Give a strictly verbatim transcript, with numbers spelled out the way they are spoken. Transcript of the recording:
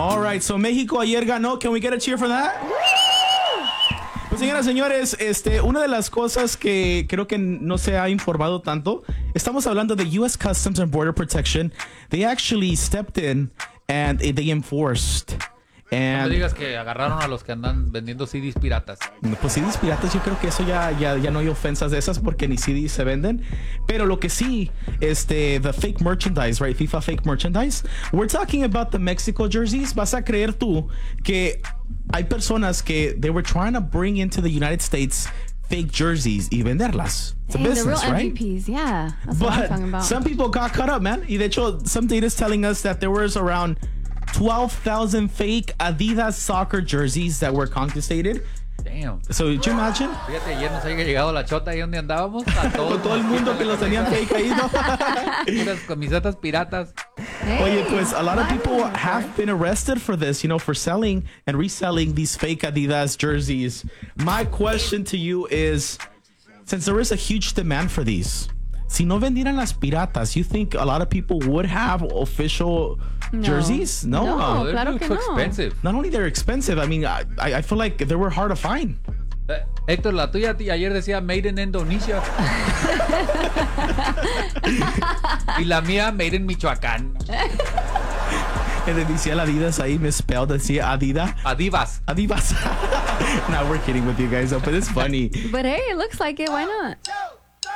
All right, so México ayer ganó. Can we get a cheer for that? Pues señoras y señores, este, una de las cosas que creo que no se ha informado tanto, estamos hablando de U S Customs and Border Protection. They actually stepped in and they enforced. And, no me digas que agarraron a los que andan vendiendo C Ds piratas. Pues C Ds piratas, yo creo que eso ya, ya, ya no hay ofensas de esas porque ni C Ds se venden. Pero lo que sí, este, the fake merchandise, right? FIFA fake merchandise. We're talking about the Mexico jerseys. Vas a creer tú que hay personas que they were trying to bring into the United States fake jerseys y venderlas. It's a Dang, business, the real right? M V Ps, yeah. That's what I'm talking But about. some people got caught up, man. Y de hecho, some data is telling us that there was around twelve thousand fake Adidas soccer jerseys that were confiscated. Damn. So, did you imagine? Fíjate, ayer nos había llegado la chota ahí donde andábamos. A todos, Con todo el mundo que los tenían fake ahí, ¿no? Puras camisetas piratas. Oye, pues, a lot of people have been arrested for this, you know, for selling and reselling these fake Adidas jerseys. My question to you is, since there is a huge demand for these, si no vendieran las piratas, you think a lot of people would have official No. jerseys? No. No. Uh, They're claro too que no. expensive. not only they're expensive, I mean, I, I feel like they were hard to find. Eh, Héctor, la tuya t- ayer decía Made in Indonesia. Y la mía Made in Michoacán. And then decía la Adidas ahí misspelled, decía Adida. Adivas. Adivas. Now we're kidding with you guys, though, but it's funny. But hey, it looks like it. Why not?